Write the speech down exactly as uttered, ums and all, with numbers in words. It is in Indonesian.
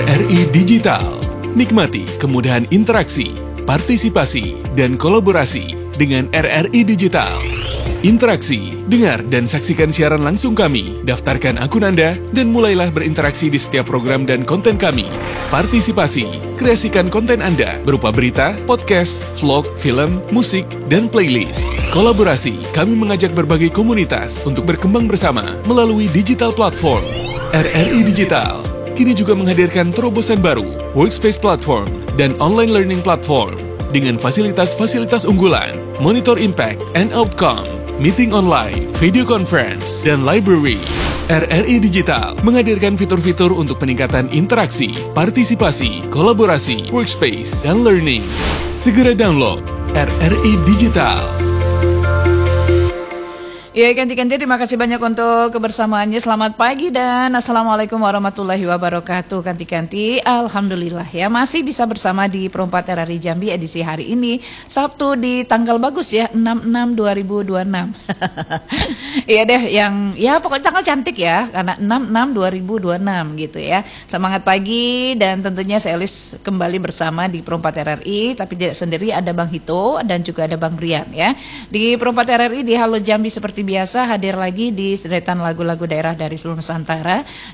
R I Digital. Nikmati kemudahan interaksi, partisipasi, dan kolaborasi dengan R R I Digital. Interaksi, dengar dan saksikan siaran langsung kami, daftarkan akun Anda, dan mulailah berinteraksi di setiap program dan konten kami. Partisipasi, kreasikan konten Anda berupa berita, podcast, vlog, film, musik, dan playlist. Kolaborasi, kami mengajak berbagai komunitas untuk berkembang bersama melalui digital platform. R R I Digital kini juga menghadirkan terobosan baru, workspace platform, dan online learning platform dengan fasilitas-fasilitas unggulan, monitor impact and outcome, meeting online, video conference, dan library. R R I Digital menghadirkan fitur-fitur untuk peningkatan interaksi, partisipasi, kolaborasi, workspace, dan learning. Segera download R R I Digital. Ya, ganti-ganti terima kasih banyak untuk kebersamaannya. Selamat pagi dan Assalamualaikum warahmatullahi wabarakatuh. Ganti-ganti, Alhamdulillah ya masih bisa bersama di Perempat R R I Jambi edisi hari ini, Sabtu di tanggal bagus ya, enam enam dua ribu dua puluh enam. Iya deh, yang ya pokoknya tanggal cantik ya, karena enam enam dua ribu dua puluh enam gitu ya. Semangat pagi dan tentunya saya Elis kembali bersama di Perempat R R I, tapi tidak sendiri, ada Bang Hito dan juga ada Bang Brian ya. Di Perempat R R I di Halo Jambi seperti biasa hadir lagi di deretan lagu-lagu daerah dari seluruh Nusantara